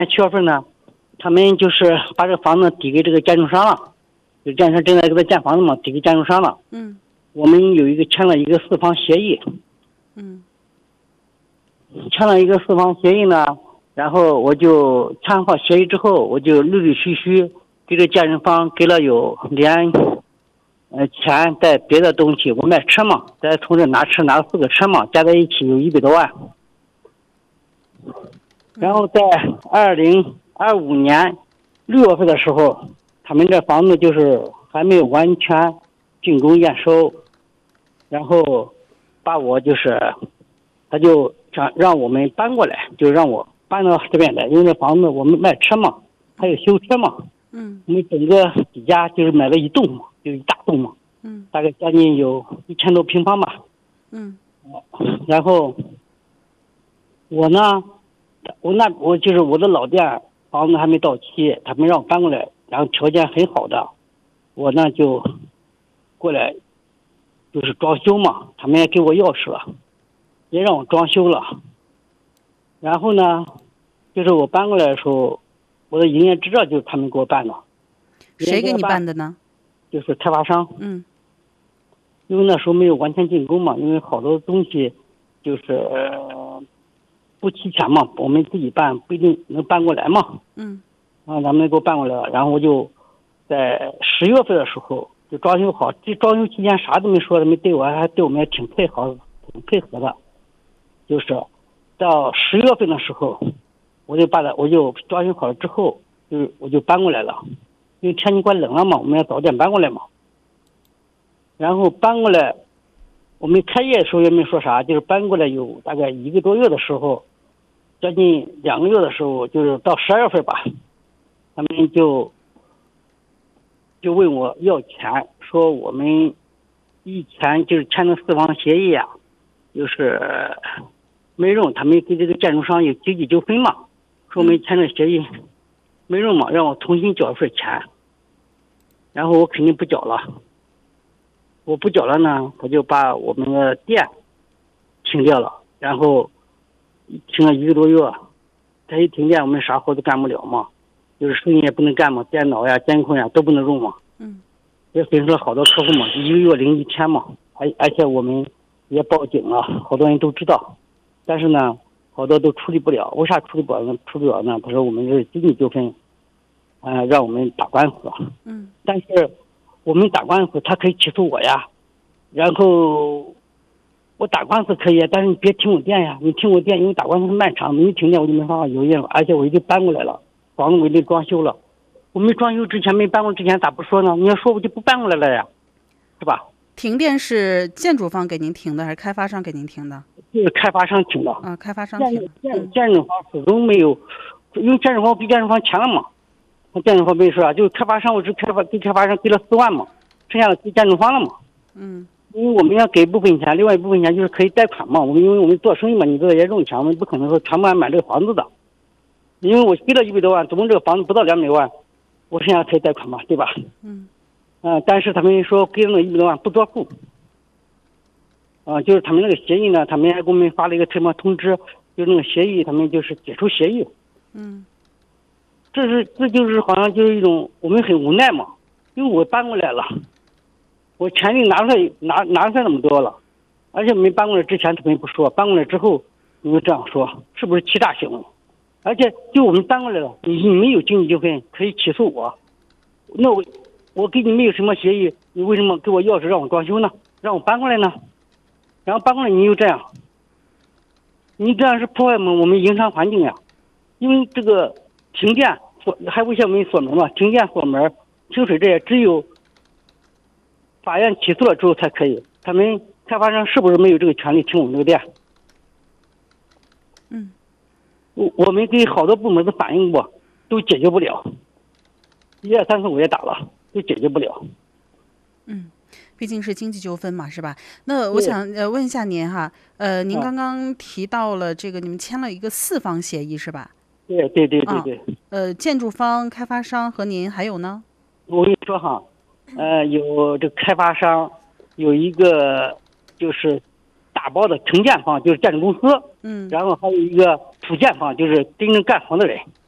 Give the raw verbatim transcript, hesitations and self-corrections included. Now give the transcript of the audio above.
七月份呢，他们就是把这个房子抵给这个建筑商了，就建筑商正在给他建房子嘛，抵给建筑商了。 嗯。 我们有一个签了一个四方协议。 嗯。 签了一个四方协议呢，然后我就签好协议之后，我就陆陆续续给这建筑方给了有连呃钱带别的东西，我卖车嘛，再从这拿车拿了四个车嘛，加在一起有一百多万。然后在二零二五年六月份的时候，他们这房子就是还没有完全竣工验收，然后把我就是他就想让我们搬过来，就让我搬到这边来，因为这房子我们卖车嘛，还有修车嘛。 嗯。 我们整个底下就是买了一栋嘛，就一大栋嘛。 嗯。 大概将近有一千多平方吧。 嗯。 然后我呢，我那我就是我的老店房子还没到期，他们让我搬过来，然后条件很好的，我呢就过来，就是装修嘛，他们也给我钥匙了，也让我装修了。然后呢，就是我搬过来的时候，我的营业执照就是他们给我办的。 谁给你办的呢？ 就是开发商。 嗯。 因为那时候没有完全竣工嘛，因为好多东西就是呃不齐全嘛，我们自己办不一定能搬过来嘛。 嗯。 啊，咱们给我办过来了，然后我就在十月份的时候就装修好，这装修期间啥都没说，他们对我还对我们也挺配合，挺配合的。就是到十月份的时候，我就把它我就装修好了之后，就我就搬过来了，因为天气快冷了嘛，我们要早点搬过来嘛。然后搬过来，我们开业的时候也没说啥，就是搬过来有大概一个多月的时候，将近两个月的时候，就是到十二月份吧，他们就就问我要钱，说我们以前就是签的四方协议啊，就是没用，他们给这个建筑商有经济纠纷嘛，说我们签的协议没用嘛，让我重新缴一份钱，然后我肯定不缴了。我不缴了呢，他就把我们的店停掉了，然后停了一个多月。他一停电，我们啥活都干不了嘛，就是生意也不能干嘛，电脑呀、监控呀都不能用嘛。 嗯。 也损失了好多客户嘛，一个月零一天嘛，而而且我们也报警了，好多人都知道，但是呢，好多都处理不了。为啥处理不了呢？处理不了呢？他说我们是经济纠纷，呃，让我们打官司。 嗯。 但是我们打官司，他可以起诉我呀，然后我打官司可以，但是你别停我店呀，你停我店，因为打官司是漫长的，你停店我就没办法营业了，而且我已经搬过来了，房子我已经装修了，我没装修之前没搬过之前咋不说呢？你要说我就不搬过来了呀，是吧？ 停电是建筑方给您停的还是开发商给您停的？ 就是开发商停的。 啊，开发商停的。 建建筑方始终没有，因为建筑方比建筑方钱了嘛。建筑方没说啊，就是开发商，我只开发给开发商给了四万嘛，剩下的给建筑方了嘛。 嗯。 因为我们要给部分钱，另外一部分钱就是可以贷款嘛。我们因为我们做生意嘛，你知道也挣钱，我们不可能说全部买这个房子的。因为我给了一百多万，总共这个房子不到两百万，我剩下可以贷款嘛，对吧？ 嗯。 啊、呃，但是他们说给了那一百多万不作数。啊、呃，就是他们那个协议呢，他们还给我们发了一个什么通知，就那个协议，他们就是解除协议。 嗯。 这是这就是好像就是一种我们很无奈嘛，因为我搬过来了，我权利拿出来拿拿出来那么多了，而且没搬过来之前他们不说，搬过来之后你就这样说，是不是欺诈行为？而且就我们搬过来了，你没有经济纠纷可以起诉我，那我我跟你没有什么协议，你为什么给我钥匙让我装修呢？让我搬过来呢？然后搬过来你又这样，你这样是破坏我们我们营商环境呀，因为这个。停电锁还不像我们锁门嘛？停电锁门、清水这些只有法院起诉了之后才可以。他们开发商是不是没有这个权利停我们这个店？ 嗯， 我我们给好多部门都反映过，都解决不了。一二三四五也打了，都解决不了。 嗯，毕竟是经济纠纷嘛，是吧？那我想呃问一下您哈，呃，您刚刚提到了这个，你们签了一个四方协议是吧？ 对对对对对、啊。 呃，建筑方、开发商和您还有呢？ 我跟你说哈，呃，有这个开发商，有一个就是打包的承建方，就是建筑公司， 嗯， 然后还有一个土建方，就是真正干活的人。